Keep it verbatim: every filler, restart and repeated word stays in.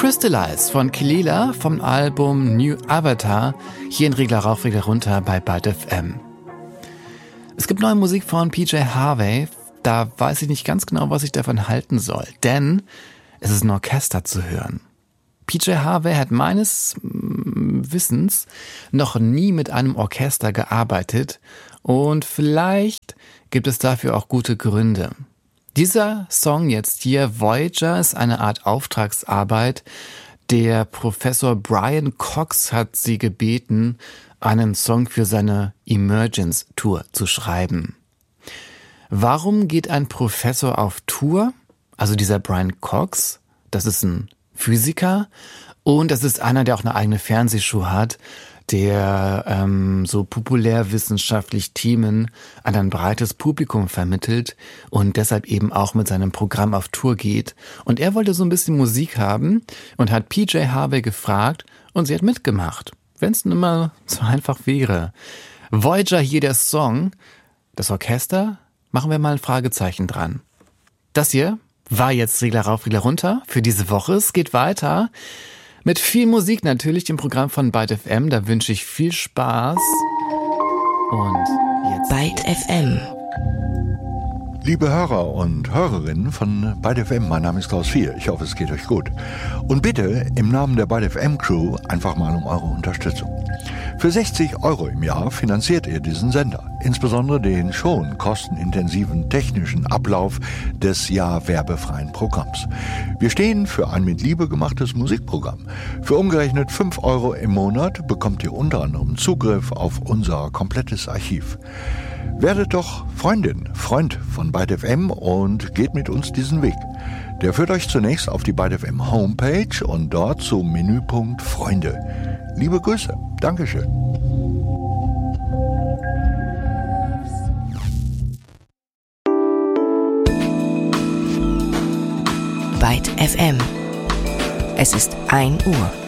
Crystallize von Kelela vom Album New Avatar, hier in Regler rauf, Regler runter bei Byte F M. Es gibt neue Musik von P J Harvey, da weiß ich nicht ganz genau, was ich davon halten soll, denn es ist ein Orchester zu hören. P J Harvey hat meines Wissens noch nie mit einem Orchester gearbeitet und vielleicht gibt es dafür auch gute Gründe. Dieser Song jetzt hier, Voyager, ist eine Art Auftragsarbeit. Der Professor Brian Cox hat sie gebeten, einen Song für seine Emergence Tour zu schreiben. Warum geht ein Professor auf Tour? Also dieser Brian Cox, das ist ein Physiker und das ist einer, der auch eine eigene Fernsehshow hat, der ähm, so populärwissenschaftlich Themen an ein breites Publikum vermittelt und deshalb eben auch mit seinem Programm auf Tour geht. Und er wollte so ein bisschen Musik haben und hat P J Harvey gefragt und sie hat mitgemacht, wenn es nun mal so einfach wäre. Voyager, hier der Song, das Orchester, machen wir mal ein Fragezeichen dran. Das hier war jetzt Regler rauf, Regler runter für diese Woche. Es geht weiter mit viel Musik natürlich im Programm von Byte F M. Da wünsche ich viel Spaß. Und jetzt Byte F M. Liebe Hörer und Hörerinnen von Byte F M, mein Name ist Klaus Vier. Ich hoffe, es geht euch gut. Und bitte im Namen der Byte F M Crew einfach mal um eure Unterstützung. Für sechzig Euro im Jahr finanziert ihr diesen Sender, insbesondere den schon kostenintensiven technischen Ablauf des ja werbefreien Programms. Wir stehen für ein mit Liebe gemachtes Musikprogramm. Für umgerechnet fünf Euro im Monat bekommt ihr unter anderem Zugriff auf unser komplettes Archiv. Werdet doch Freundin, Freund von Byte F M und geht mit uns diesen Weg. Der führt euch zunächst auf die Byte F M Homepage und dort zum Menüpunkt Freunde. Liebe Grüße, Dankeschön. Byte F M. Es ist ein Uhr.